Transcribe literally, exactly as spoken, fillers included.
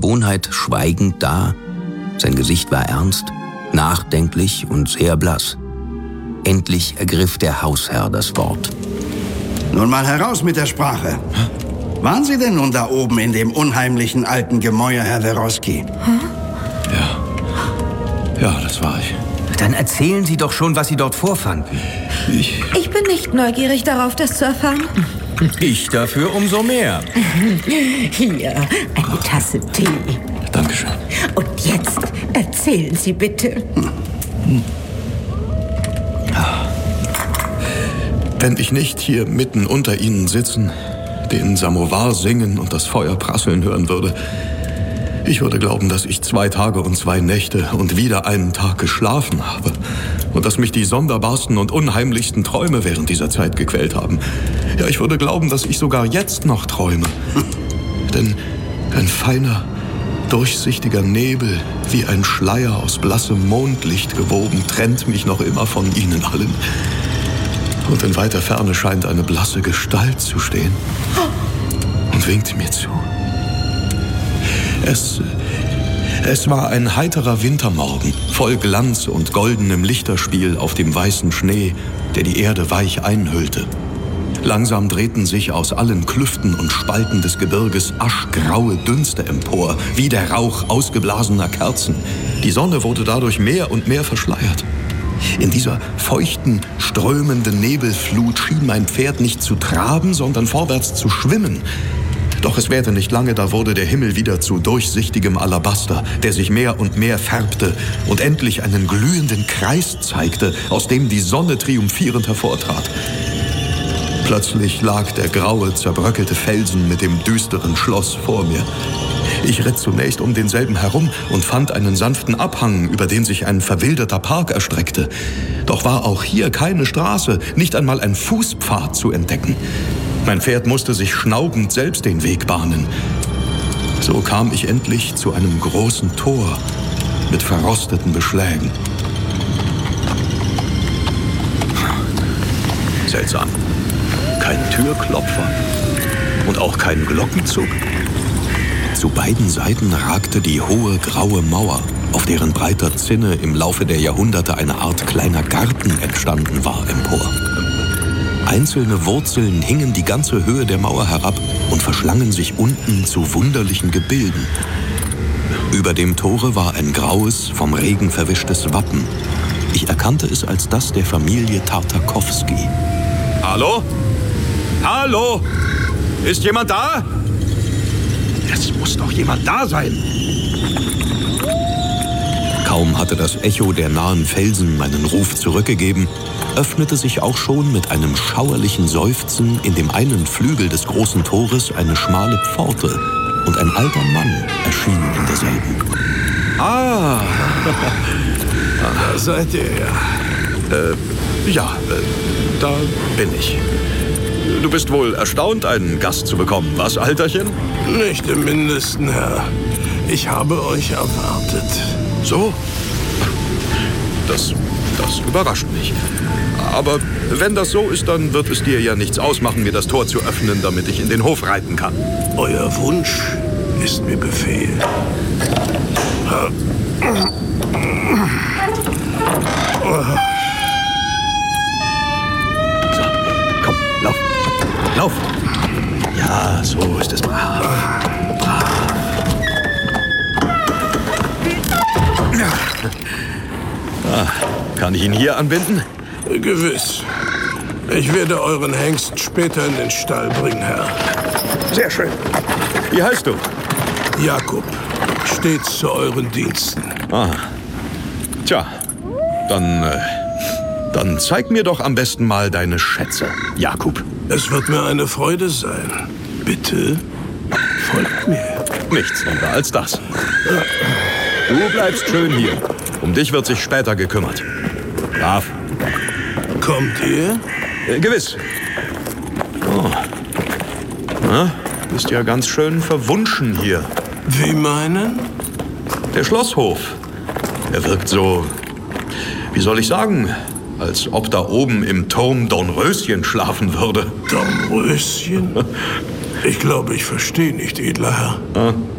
Gewohnheit schweigend da. Sein Gesicht war ernst, nachdenklich und sehr blass. Endlich ergriff der Hausherr das Wort. Nun mal heraus mit der Sprache. Waren Sie denn nun da oben in dem unheimlichen alten Gemäuer, Herr Werowski? Hm? Ja. Ja, das war ich. Dann erzählen Sie doch schon, was Sie dort vorfanden. Ich... Ich bin nicht neugierig darauf, das zu erfahren. Ich dafür umso mehr. Hier, eine Tasse Tee. Dankeschön. Und jetzt erzählen Sie bitte. Hm. Wenn ich nicht hier mitten unter Ihnen sitzen, den Samovar singen und das Feuer prasseln hören würde, ich würde glauben, dass ich zwei Tage und zwei Nächte und wieder einen Tag geschlafen habe und dass mich die sonderbarsten und unheimlichsten Träume während dieser Zeit gequält haben. Ja, ich würde glauben, dass ich sogar jetzt noch träume. Denn ein feiner, durchsichtiger Nebel, wie ein Schleier aus blassem Mondlicht gewoben, trennt mich noch immer von Ihnen allen. Und in weiter Ferne scheint eine blasse Gestalt zu stehen und winkt mir zu. Es, es war ein heiterer Wintermorgen, voll Glanz und goldenem Lichterspiel auf dem weißen Schnee, der die Erde weich einhüllte. Langsam drehten sich aus allen Klüften und Spalten des Gebirges aschgraue Dünste empor, wie der Rauch ausgeblasener Kerzen. Die Sonne wurde dadurch mehr und mehr verschleiert. In dieser feuchten, strömenden Nebelflut schien mein Pferd nicht zu traben, sondern vorwärts zu schwimmen. Doch es währte nicht lange, da wurde der Himmel wieder zu durchsichtigem Alabaster, der sich mehr und mehr färbte und endlich einen glühenden Kreis zeigte, aus dem die Sonne triumphierend hervortrat. Plötzlich lag der graue, zerbröckelte Felsen mit dem düsteren Schloss vor mir. Ich ritt zunächst um denselben herum und fand einen sanften Abhang, über den sich ein verwilderter Park erstreckte. Doch war auch hier keine Straße, nicht einmal ein Fußpfad zu entdecken. Mein Pferd musste sich schnaubend selbst den Weg bahnen. So kam ich endlich zu einem großen Tor mit verrosteten Beschlägen. Seltsam. Kein Türklopfer und auch kein Glockenzug. Zu beiden Seiten ragte die hohe graue Mauer, auf deren breiter Zinne im Laufe der Jahrhunderte eine Art kleiner Garten entstanden war, empor. Einzelne Wurzeln hingen die ganze Höhe der Mauer herab und verschlangen sich unten zu wunderlichen Gebilden. Über dem Tore war ein graues, vom Regen verwischtes Wappen. Ich erkannte es als das der Familie Tartakowski. Hallo? Hallo? Ist jemand da? Es muss doch jemand da sein. Kaum hatte das Echo der nahen Felsen meinen Ruf zurückgegeben, öffnete sich auch schon mit einem schauerlichen Seufzen in dem einen Flügel des großen Tores eine schmale Pforte und ein alter Mann erschien in derselben. Ah, da seid ihr ja. Äh, ja, äh, da bin ich. Du bist wohl erstaunt, einen Gast zu bekommen, was, Alterchen? Nicht im Mindesten, Herr. Ich habe euch erwartet. So? Das, das überrascht mich. Aber wenn das so ist, dann wird es dir ja nichts ausmachen, mir das Tor zu öffnen, damit ich in den Hof reiten kann. Euer Wunsch ist mir Befehl. So, komm, lauf. Lauf! Ja, so ist es brav. Ah, kann ich ihn hier anbinden? Gewiss. Ich werde euren Hengst später in den Stall bringen, Herr. Sehr schön. Wie heißt du? Jakob. Stets zu euren Diensten. Ah. Tja, dann, äh, dann zeig mir doch am besten mal deine Schätze, Jakob. Es wird mir eine Freude sein. Bitte, folgt mir. Nichts lieber als das. Du bleibst schön hier. Um dich wird sich später gekümmert. Brav. Kommt ihr? Äh, gewiss. Oh. Na, bist ja ganz schön verwunschen hier. Wie meinen? Der Schlosshof. Er wirkt so, wie soll ich sagen, als ob da oben im Turm Dornröschen schlafen würde. Dornröschen? Ich glaube, ich verstehe nicht, edler Herr. Ah.